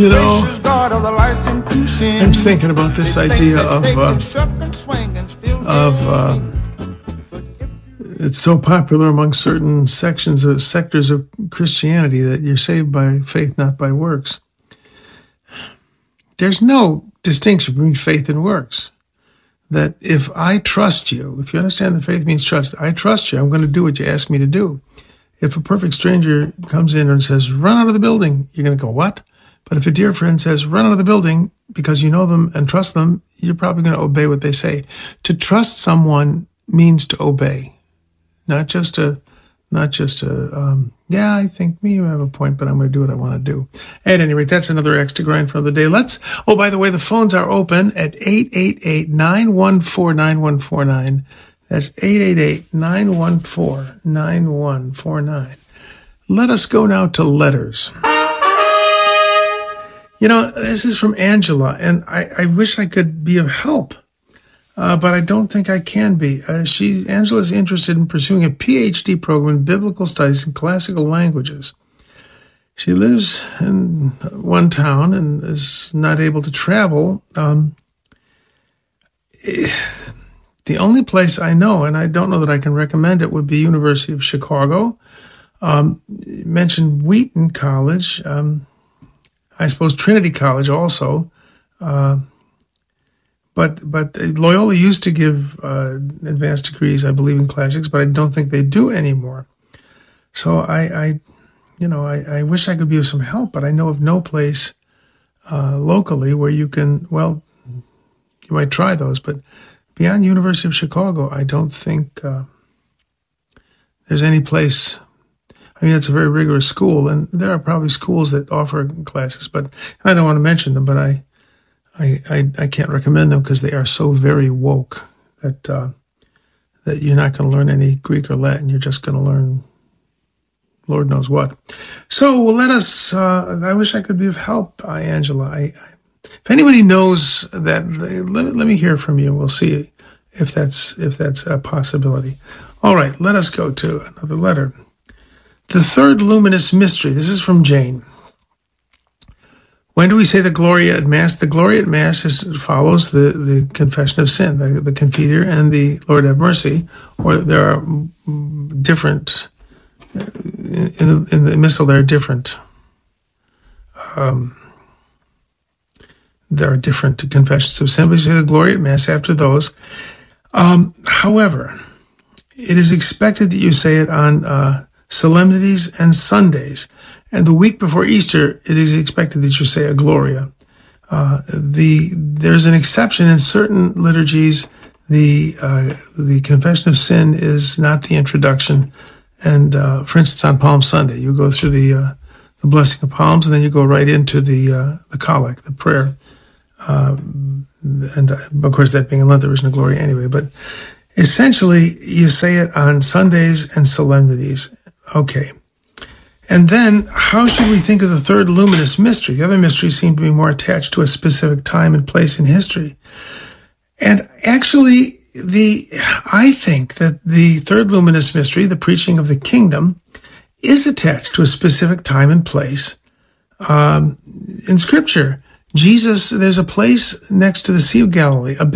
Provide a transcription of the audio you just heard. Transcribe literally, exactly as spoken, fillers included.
You know, I'm thinking about this idea of uh, of uh, it's so popular among certain sections of sectors of Christianity that you're saved by faith, not by works. There's no distinction between faith and works. That if I trust you, if you understand that faith means trust, I trust you, I'm going to do what you ask me to do. If a perfect stranger comes in and says, run out of the building, you're going to go, what? But if a dear friend says, run out of the building because you know them and trust them, you're probably going to obey what they say. To trust someone means to obey, not just to, not just to, um, yeah, I think me, you have a point, but I'm going to do what I want to do. At any rate, that's another extra grind for the day. Let's, oh, by the way, the phones are open at eight eight eight, nine one four, nine one four nine. That's eight eight eight, nine one four, nine one four nine. Let us go now to letters. You know, this is from Angela, and I, I wish I could be of help, uh, but I don't think I can be. Uh, she, Angela's interested in pursuing a P H D program in biblical studies and classical languages. She lives in one town and is not able to travel. Um, the only place I know, and I don't know that I can recommend it, would be University of Chicago. Um, you mentioned Wheaton College. Um, I suppose Trinity College also, uh, but but Loyola used to give uh, advanced degrees, I believe, in classics, but I don't think they do anymore. So I, I you know, I, I wish I could be of some help, but I know of no place uh, locally where you can. Well, you might try those, but beyond University of Chicago, I don't think uh, there's any place. I mean, it's a very rigorous school, and there are probably schools that offer classes, but I don't want to mention them, but I I, I, I can't recommend them because they are so very woke that uh, that you're not going to learn any Greek or Latin. You're just going to learn Lord knows what. So well, let us, uh, I wish I could be of help, uh, Angela. I, I, if anybody knows that, let, let me hear from you. We'll see if that's if that's a possibility. All right, let us go to another letter. The third luminous mystery. This is from Jane. When do we say the Gloria at Mass? The Gloria at Mass is, follows the, the confession of sin, the, the Confiteor and the Lord have mercy, or there are different, in the, in the Missal there are different, um, there are different confessions of sin, but you say the Gloria at Mass after those. Um, however, it is expected that you say it on uh, solemnities and Sundays. And the week before Easter, it is expected that you say a Gloria. Uh, the there's an exception in certain liturgies. The uh, the confession of sin is not the introduction. And uh, for instance, on Palm Sunday, you go through the uh, the blessing of palms, and then you go right into the uh, the collect, the prayer. Uh, and uh, of course, that being in Lent, there isn't a Gloria anyway. But essentially, you say it on Sundays and solemnities. Okay. And then, how should we think of the third luminous mystery? The other mysteries seem to be more attached to a specific time and place in history. And actually, the I think that the third luminous mystery, the preaching of the kingdom, is attached to a specific time and place um, in Scripture. Jesus, there's a place next to the Sea of Galilee, a